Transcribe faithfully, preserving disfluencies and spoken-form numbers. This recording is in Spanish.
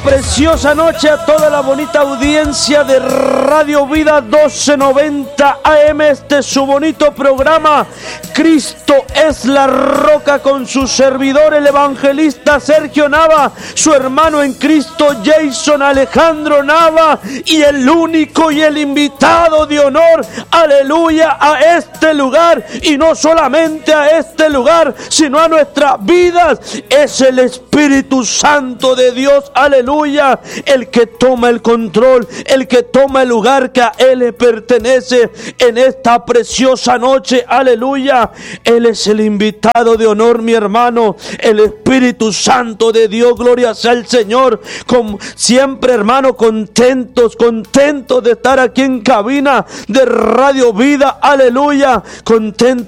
preciosa noche a toda la bonita audiencia de Radio Vida doce noventa A M. Este es su bonito programa, Cristo es la roca, con su servidor el evangelista Sergio Nava, su hermano en Cristo Jason Alejandro Nava, y el único y el invitado de honor, aleluya, a este lugar, y no solamente a este lugar, sino a nuestras vidas, es el Espíritu Santo de Dios, aleluya, el que toma el control, el que toma el lugar que a Él le pertenece en esta preciosa noche, aleluya. Él es el invitado de honor, mi hermano, el Espíritu Santo de Dios, gloria sea al Señor. Como siempre, hermano, contentos, contentos de estar aquí en cabina de Radio Vida, aleluya, contentos